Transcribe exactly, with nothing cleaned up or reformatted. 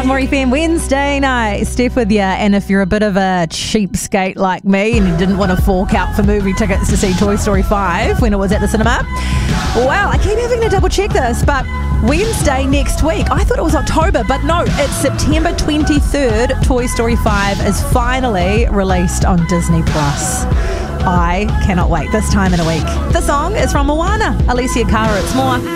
More F M Wednesday night. Steph with you. And if you're a bit of a cheapskate like me and you didn't want to fork out for movie tickets to see Toy Story five when it was at the cinema, well, I keep having to double check this, but Wednesday next week, I thought it was October, but no, it's September twenty-third. Toy Story five is finally released on Disney Plus. I cannot wait this time in a week. The song is from Moana. Alicia Cara, it's more.